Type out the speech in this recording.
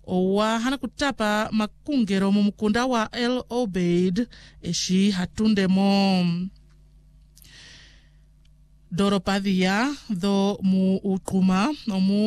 owa hana kutapa makungero mu mukunda wa El Obeid eshi hatundemo doropadia do mu ukuma omu